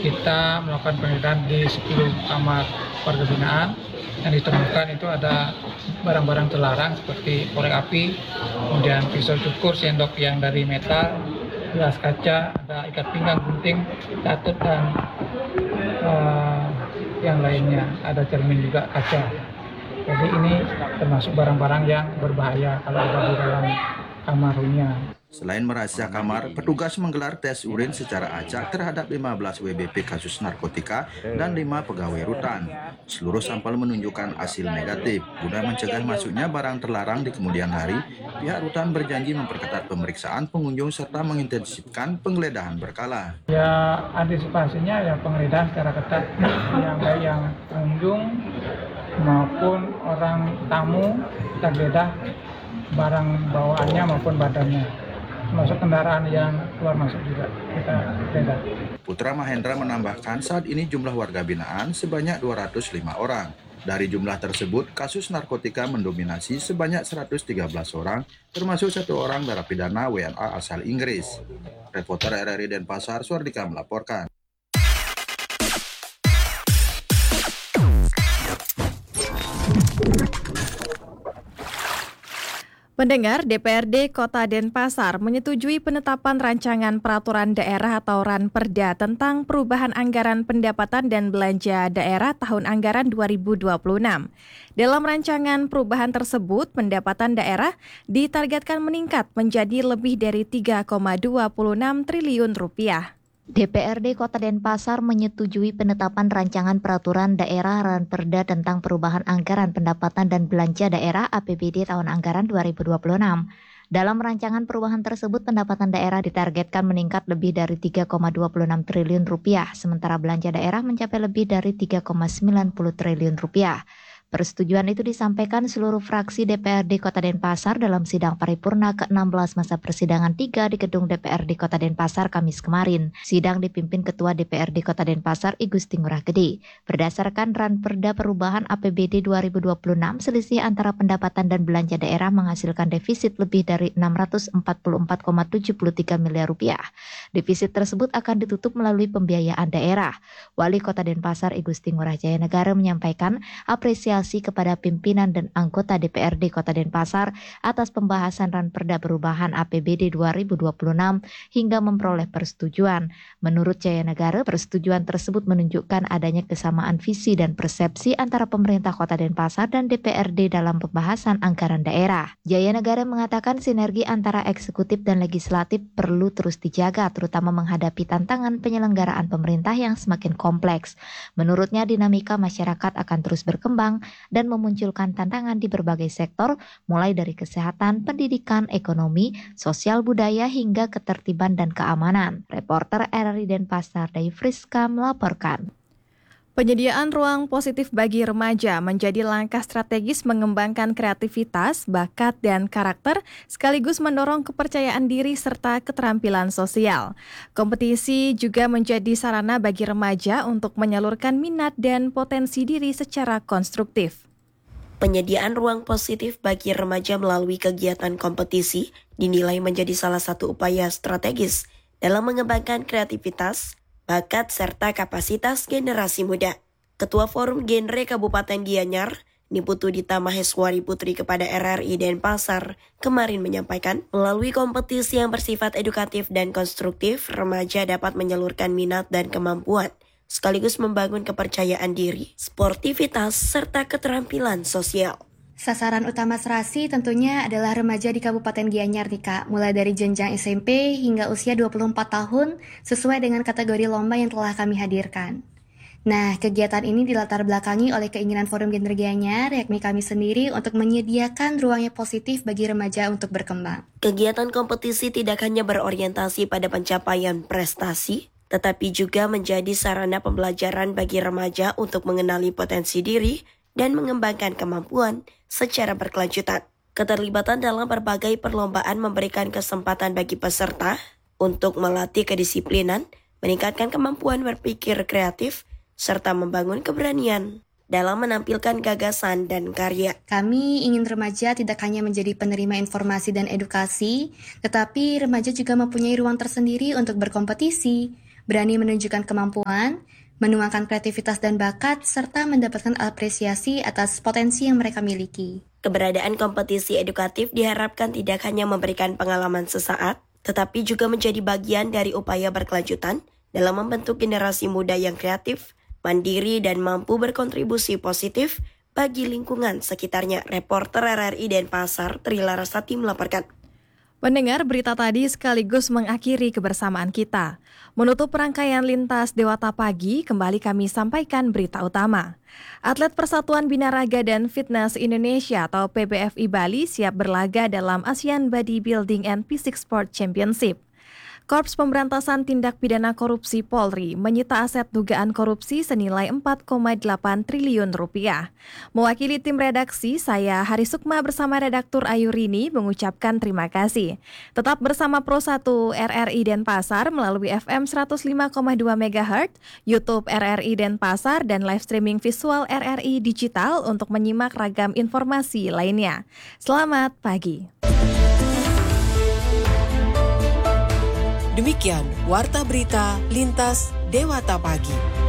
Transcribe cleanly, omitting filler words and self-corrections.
kita melakukan penggeledahan di 10 kamar warga binaan. Yang ditemukan itu ada barang-barang terlarang seperti korek api, kemudian pisau cukur, sendok yang dari metal, gelas kaca, ada ikat pinggang, gunting, catut, dan yang lainnya. Ada cermin juga kaca. Jadi ini termasuk barang-barang yang berbahaya kalau ada di dalam kamar hunian. Selain merahsia kamar, petugas menggelar tes urin secara acak terhadap 15 WBP kasus narkotika dan 5 pegawai rutan. Seluruh sampel menunjukkan hasil negatif. Guna mencegah masuknya barang terlarang di kemudian hari, pihak rutan berjanji memperketat pemeriksaan pengunjung serta mengintensifkan penggeledahan berkala. Ya, antisipasinya ya penggeledahan secara ketat yang baik yang pengunjung maupun orang tamu, kita geledah barang bawaannya maupun badannya, termasuk kendaraan yang keluar masuk juga kita geledah. Putra Mahendra menambahkan saat ini jumlah warga binaan sebanyak 205 orang. Dari jumlah tersebut, kasus narkotika mendominasi sebanyak 113 orang, termasuk 1 orang narapidana WNA asal Inggris. Reporter RRI Denpasar, Suardika melaporkan. Pendengar, DPRD Kota Denpasar menyetujui penetapan rancangan peraturan daerah atau Ranperda tentang perubahan anggaran pendapatan dan belanja daerah tahun anggaran 2026. Dalam rancangan perubahan tersebut, pendapatan daerah ditargetkan meningkat menjadi lebih dari 3,26 triliun rupiah. DPRD Kota Denpasar menyetujui penetapan rancangan peraturan daerah Ranperda tentang perubahan anggaran pendapatan dan belanja daerah APBD tahun anggaran 2026. Dalam rancangan perubahan tersebut, pendapatan daerah ditargetkan meningkat lebih dari 3,26 triliun rupiah, sementara belanja daerah mencapai lebih dari 3,90 triliun rupiah. Persetujuan itu disampaikan seluruh fraksi DPRD Kota Denpasar dalam sidang paripurna ke-16 masa persidangan 3 di gedung DPRD Kota Denpasar Kamis kemarin. Sidang dipimpin Ketua DPRD Kota Denpasar I Gusti Ngurah Gede. Berdasarkan Ranperda perubahan APBD 2026, selisih antara pendapatan dan belanja daerah menghasilkan defisit lebih dari 644,73 miliar rupiah. Defisit tersebut akan ditutup melalui pembiayaan daerah. Wali Kota Denpasar I Gusti Ngurah Jaya Negara menyampaikan apresiasi kepada pimpinan dan anggota DPRD Kota Denpasar atas pembahasan Ranperda perubahan APBD 2026 hingga memperoleh persetujuan. Menurut Jaya Negara, persetujuan tersebut menunjukkan adanya kesamaan visi dan persepsi antara pemerintah Kota Denpasar dan DPRD dalam pembahasan anggaran daerah. Jaya Negara mengatakan sinergi antara eksekutif dan legislatif perlu terus dijaga, terutama menghadapi tantangan penyelenggaraan pemerintah yang semakin kompleks. Menurutnya, dinamika masyarakat akan terus berkembang dan memunculkan tantangan di berbagai sektor, mulai dari kesehatan, pendidikan, ekonomi, sosial budaya, hingga ketertiban dan keamanan. Reporter RRI Denpasar, Dai Friska melaporkan. Penyediaan ruang positif bagi remaja menjadi langkah strategis mengembangkan kreativitas, bakat, dan karakter, sekaligus mendorong kepercayaan diri serta keterampilan sosial. Kompetisi juga menjadi sarana bagi remaja untuk menyalurkan minat dan potensi diri secara konstruktif. Penyediaan ruang positif bagi remaja melalui kegiatan kompetisi dinilai menjadi salah satu upaya strategis dalam mengembangkan kreativitas, bakat, serta kapasitas generasi muda. Ketua Forum Genre Kabupaten Gianyar, Niputu Dita Maheswari Putri kepada RRI Denpasar, kemarin menyampaikan, melalui kompetisi yang bersifat edukatif dan konstruktif, remaja dapat menyalurkan minat dan kemampuan, sekaligus membangun kepercayaan diri, sportivitas, serta keterampilan sosial. Sasaran utama serasi tentunya adalah remaja di Kabupaten Gianyar nih Kak, mulai dari jenjang SMP hingga usia 24 tahun sesuai dengan kategori lomba yang telah kami hadirkan. Nah, kegiatan ini dilatar belakangi oleh keinginan Forum Genre Gianyar, yakni kami sendiri untuk menyediakan ruang yang positif bagi remaja untuk berkembang. Kegiatan kompetisi tidak hanya berorientasi pada pencapaian prestasi, tetapi juga menjadi sarana pembelajaran bagi remaja untuk mengenali potensi diri dan mengembangkan kemampuan secara berkelanjutan. Keterlibatan dalam berbagai perlombaan memberikan kesempatan bagi peserta untuk melatih kedisiplinan, meningkatkan kemampuan berpikir kreatif, serta membangun keberanian dalam menampilkan gagasan dan karya. Kami ingin remaja tidak hanya menjadi penerima informasi dan edukasi, tetapi remaja juga mempunyai ruang tersendiri untuk berkompetisi, berani menunjukkan kemampuan, menuangkan kreativitas dan bakat, serta mendapatkan apresiasi atas potensi yang mereka miliki. Keberadaan kompetisi edukatif diharapkan tidak hanya memberikan pengalaman sesaat, tetapi juga menjadi bagian dari upaya berkelanjutan dalam membentuk generasi muda yang kreatif, mandiri, dan mampu berkontribusi positif bagi lingkungan sekitarnya. Reporter RRI Denpasar, Tri Larasati melaporkan. Pendengar, berita tadi sekaligus mengakhiri kebersamaan kita. Menutup rangkaian Lintas Dewata Pagi, kembali kami sampaikan berita utama. Atlet Persatuan Binaraga dan Fitness Indonesia atau PBFI Bali siap berlaga dalam Asian Bodybuilding and Physique Sport Championship. Korps Pemberantasan Tindak Pidana Korupsi Polri menyita aset dugaan korupsi senilai 4,8 triliun rupiah. Mewakili tim redaksi, saya Hari Sukma bersama redaktur Ayu Rini mengucapkan terima kasih. Tetap bersama Pro 1 RRI Denpasar melalui FM 105,2 MHz, YouTube RRI Denpasar, dan live streaming visual RRI Digital untuk menyimak ragam informasi lainnya. Selamat pagi. Demikian Warta Berita Lintas Dewata Pagi.